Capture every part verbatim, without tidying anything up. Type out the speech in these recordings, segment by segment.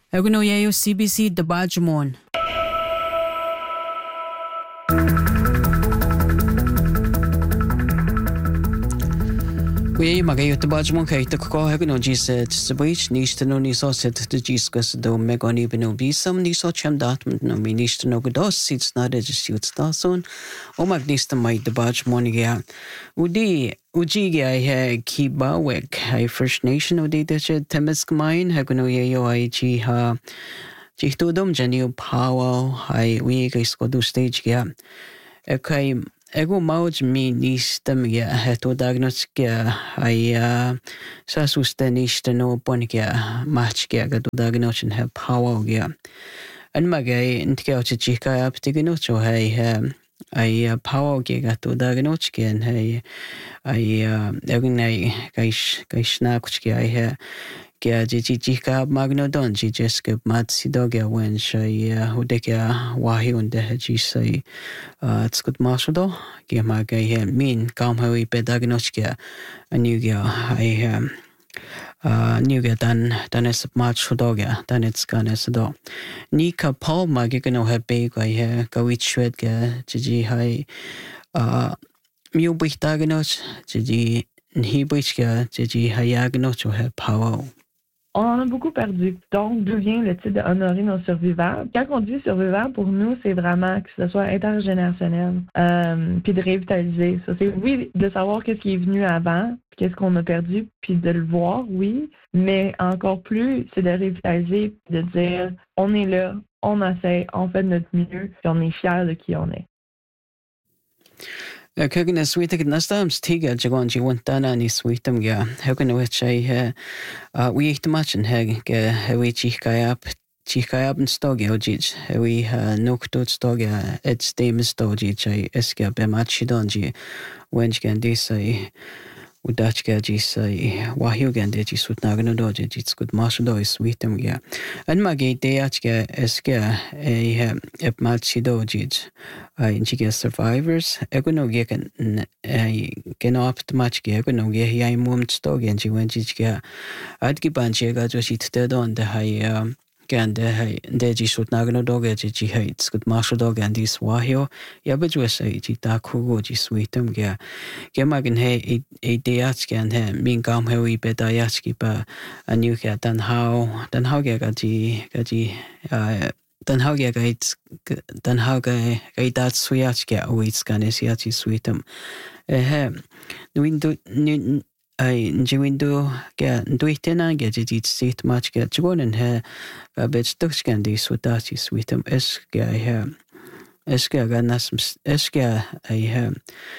Eguno yayo C B C Dabajmon. We magayo Dabajmon kay takko eguno jis tsabich nishtano ni so set the jiskas do megoni beno bisam ni so chem datment no mi nishtano godos sits nade just yut stason o magnista mai Dabajmon ya udi uji ya he kiba wek hai First Nation udi de temesk mine eguno yayo ai ji ha jihtodom janio power hai we guys go do stage ya okay ego mauj mi nistam ya heto diagnostic ya ai sa sustenista no pon ya match ya ga diagnosis have power ya an magai intke ochi chika ap tigino cho hai ai power ke ga to diagnosis ken hai ai ego nai kaish kaishna kuch ke ai hai Kia jiji jika magno don ji jeske mat sidogia wen shai hudekia wahi unde jisai tskut masudo kia magai he min kam hui pedagnoskia anugia ai nugia dan dan es mat shudogia dan it's ganes do nika paul magigano he big ai he gawit shwed ga jiji hai miu bigdagnos jiji nhibishka jiji hayagno cho he power. On en a beaucoup perdu. Donc, d'où vient le titre de honorer nos survivants? Quand on dit survivants, pour nous, c'est vraiment que ce soit intergénérationnel, euh, puis de revitaliser ça. C'est oui, de savoir qu'est-ce qui est venu avant, puis qu'est-ce qu'on a perdu, puis de le voir, oui, mais encore plus, c'est de revitaliser, de dire, on est là, on essaie, on fait de notre mieux, puis on est fiers de qui on est. Köken är sweetig nästan stiga jagon ji wantana ni sweetum ja höken which I we eat much and heg we chikayap chikayap and stogi ojij we noktot stoga et stem stogi chai eska be machidonji wench can this I udachka ji sai wahyu gan de ji sutnagno doje ji skut masudo is sweetum ja and magi de achka eska e ep machido ji I inchiga survivors egono geken e genopt match ge egono ge yai mum stogi and ji wenchiga adgi banchega jo shit de don de hai Gan de hai de ji sutnagno doge ji ji hai skut masudo gan dis wahyo ya bejo sai ji ta khugo ji sweetum ge ge magen he e de ach gan he min gam he wi beta yach ki pa anu ge dan how dan how ge ga ji ga ji dan how ge ga dan how ge ga dat suyach ge wits gan es ya ji sweetum he window ai njiwindo ga duitena ga ji sit match ga jonen he ga bet stukskan di sudati sweetum es ga he es ga ga nas es ga ai he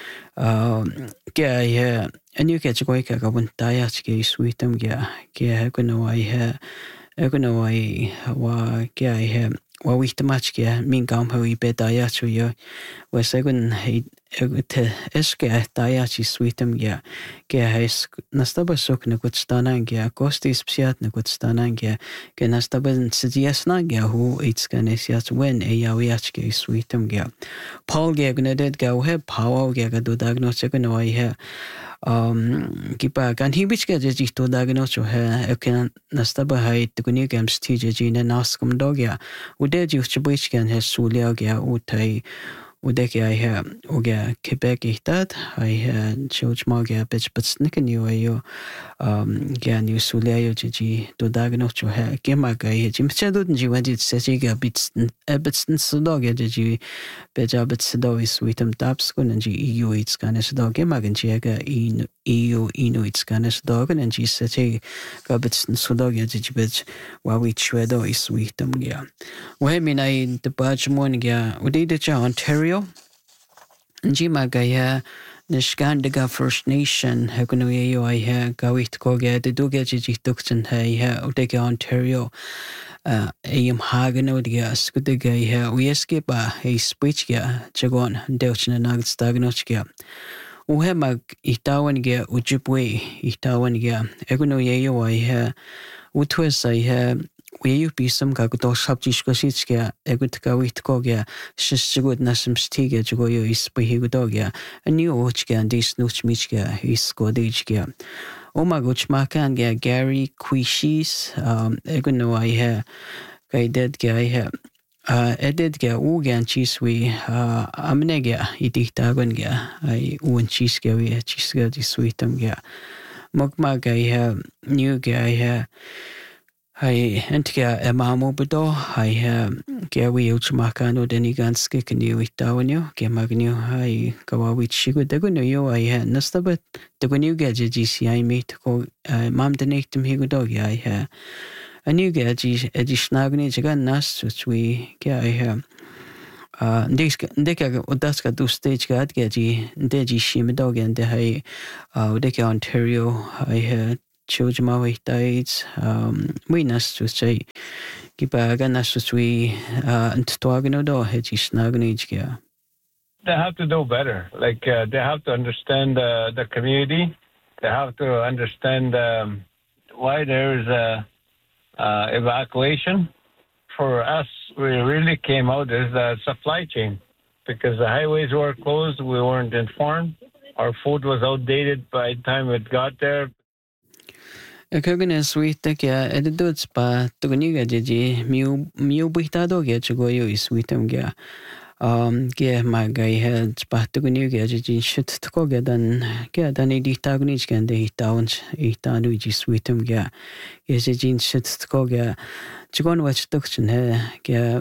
ga he anu ga joi ga ga bun daya ge sweetum ga ga ga no ai he ga no ai wa ga he wa wit match ga min gam ho i beta ya chu yo wa segun he te eske daya chi sweetum ga ga es nastaba sok na kutstana ga kostis psiat na kutstana ga ga nastaba sidiasna ga hu it's gonna siat when e ya wi ach ga sweetum ga paul ga gneded ga he power ga ga do diagnose ga no ai he um kipa kan hibich ga ji to diagnose he kan nastaba hai tukuni gams ti ji na naskum dogya ude ji chbich kan he sulia ga utai Udeki I have Uga Quebec ihtat I had George Maga bitch but snicken you ayo um gan you suleo ji do dagno cho ha gemaga he jim chadut ji wadi sesiga bits ebitsen sudoga ji beja bits do is sweetum taps kun ji eu it's kana sudo gemaga jiga in eu inu it's kana sudo kun ji sesi ga bitsen sudoga ji bitch wa we chwedo is sweetum ya we min I the badge morning ya udi de Ontario Njima gaya Nishgandiga First Nation Hagunuye yo I ha gawit koga de duga jiji dukton hai ha udega Ontario ayam hagano diga skudiga ha uyeske ba hey speech ga jagon deutschna nagts dagnochga uhe mag ihtawan ga ujibwe ihtawan ga hagunuye yo I ha utwes I ha we pisum ka to sabjishkositska egutka witkogia shishgud nasmstiga joyo ispihigudogia a new ochga and disnuchmichga iskodijga. Omaguchmakan ga Gary Quishis um eguno I ha kai dead guy ha uh ededga ugan chiswi uh amnega idiktagonga I un chisga we chisga diswitamga. Mogmaga I ha new guy ha Hai entga emamo bedo hai ge we uchmakano deni ganske kniu itawnio ge magnio hai kawawi chigo deguno yo ai ha nastabat deguno ge jisi ai met ko mam denektum higo dog ai ha anu ge ji edishnagni jagan nas which we ge ai ha uh ndeka ndeka odaska du stage ga ge ji deji shimdog and hai odeka Ontario ai ha Children with diets, um, we nas to say, Gibaga nas to we, uh, and Twagano do, Hedgy Snaganage. They have to do better. Like, uh, they have to understand uh, the community. They have to understand um, why there is a uh, evacuation. For us, we really came out as a supply chain because the highways were closed. We weren't informed. Our food was outdated by the time it got there. Kagana sweet ya edits pa tugniga jeji miu miu buitado ge chugoyo iswitam ge um ge magai heads pa tugniga jeji shit tko ge dan ge dan editagnis gen de towns itanu ji switam ge ge jeji shit tko ge chugon wach tukchen he ge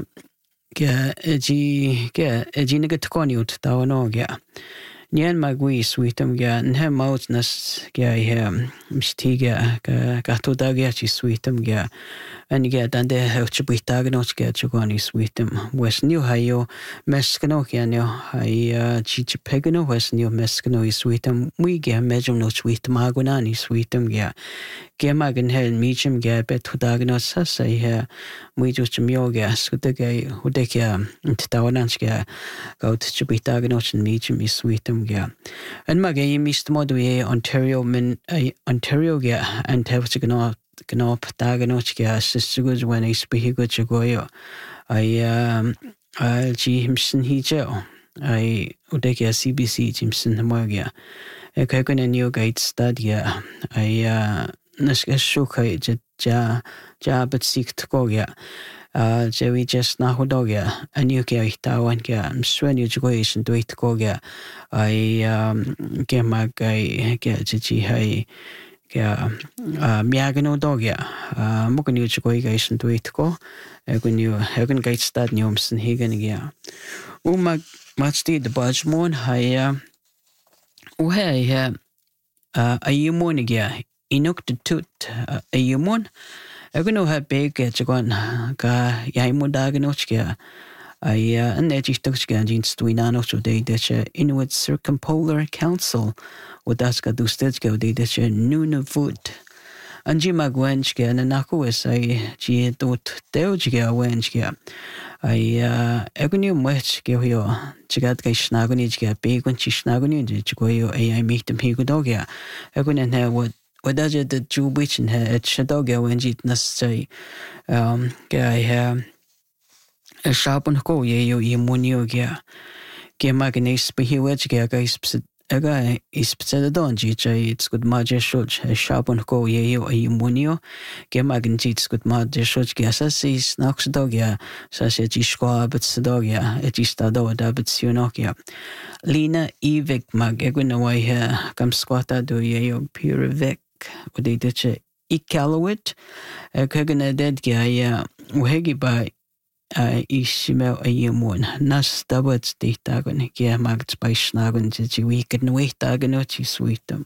ge ji ge ji nega tko ni ut tawno ge Nyan magui sweetum ga nhe mautnas ga he mstiga ga gatoda ga chi sweetum ga and ga dande hchbitaga no ga chugani sweetum west new hayo meskano ga no hay chi pegano west new meskano sweetum we ga mejum no sweetum agunani sweetum ga ga magan he michum ga betudaga no sa say he we just myoga skutaga udeka tawanan ga go to chbitaga no michum sweetum Yeah, and my game is the Ontario min Ontario yeah, and have to go gnop daganochia sisters when I speak good to go. I um I'll see himson he jail. I udeka C B C Jimson Hamogia. A kagan a new gate stadia. I uh Naska shuka ja ja but seek to go yeah. Uh, Jerry just na hodoga, a new gear tawan ga, swen you joyation do it goga. I um get my guy get Gigi hay ga miagano doga. Uh, Mogan you joyation do it go. I can you hagen gate stad newms and hagen ya. Oh, my much did the budge moon. I uh, oh, hey, uh, a you moon again. Inuk the toot a you moon. I don't know how big it's going. Ka yaimu daganochka. I an edgitochka and jeans to inano so they ditch Inuit Circumpolar Council with Daska Dustedska, they ditch a Nunavut. And Jima Gwenchka and Nakuis, I G dot Deochka Wenchka. I uh, Egonu Mwech give you Chigatka Schnagonijka, big when she snagonij, Chigoyo, I meet them Higodogia. Egon and her what. Whether the Jew witch and her shadoga when it necessary, um, guy hair a sharp on go ye yo immunio gear. Gemagnese be he wedge gear guys a guy is pseudon G J, it's good major shot, a sharp on go ye yo immunio. Gemagnits good major shot gasses, knocks dogia, such a Gishqua but sedogia, a Gistado, David Sionokia. Lena Evik mag egunaway here, come squatter do ye yo pure vic. Would they ditch a Ikalowit? A Kagana dead guy, Wehegi by Ishmael a Yamun, Nas Dabbats de Dagon, Gia Magts by Snagon, did you weak and wait Daganochi sweet them?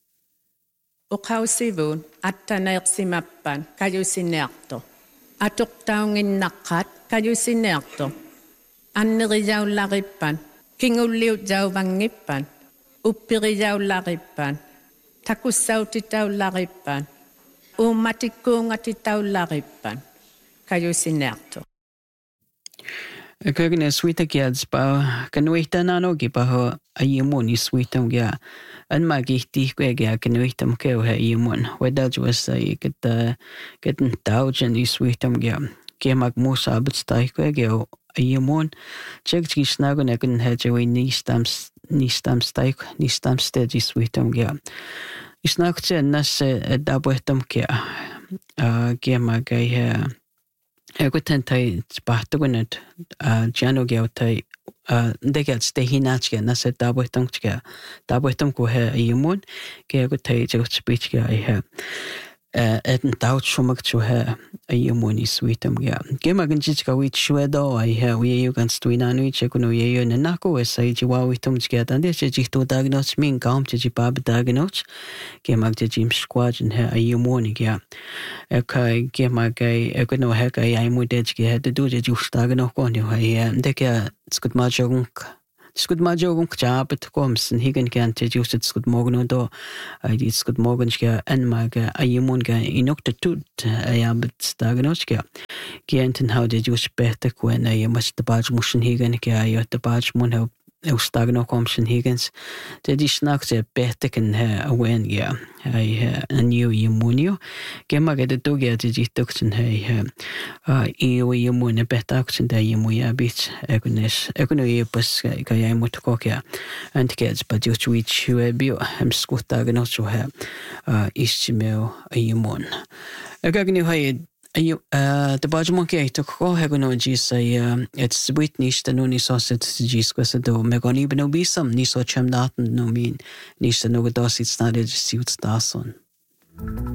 Ukausivun, Atanaximappan, Cayusinerto. Atok down in Nakat, Cayusinerto. Annerizau Laripan, King of Liu Zau Vangipan, Upirizau Laripan. Takusau titau laripan. Umatikung atitau laripan. Kayo sinerto. Kagin swita kiads pa kanuita na no gi pa ho ayimon ni switam gya an magihti ko gya kanuitam ke ha ayimon wedal was say get get tauchen ni switam gya ke mag musa abstai ko gya ayimon check gi snago na kun ha jewi ni stamps ni stamps stai ni stamps steady switam gya isnakche nas dabotam ke ke magai ha Ego tentai spahtugunet jano gautai degat ste hinachke na se daboitangchke daboitam ko he ayimon ke ego tai jagot speechke ai he eden daut shumak chu he ayimon is sweetam ga gemagan chichka wit shwedo ai he we you can stuina nu chekuno ye yo na ko sai ji wa witum chke dan de chi to dagnoch min kam chi bab dagnoch gemag de jim squad he ayimon ga Okay, gemagai ego no he ga ai mu de chke he de do je justagno ko ni he de ke skut ma jogung skut ma jogung cha bet komsen higen kan te just skut morgen do ai dit skut morgen chke en mag ayimon ga inokte tut ai abet dagno chke genten how de just better ko en ai mas de baj muschen higen ke ai de baj mun he Eustagno komsen higens de di snakse beteken he awen ja ai a new immunio gemaga de dogia de ditoksen he a io immune betaksen de imuya bit egunes eguno e pas ga ya mot kokja and kids but just which you bio hem skutagno so he a istimeo immun egagni hay Ayo, the Bajamon ke to ko hegono ji say it's sweet nish the no ni sausage ji squasa do megoni beno bisam ni so chem daten no mean nish the no dosit started suits dason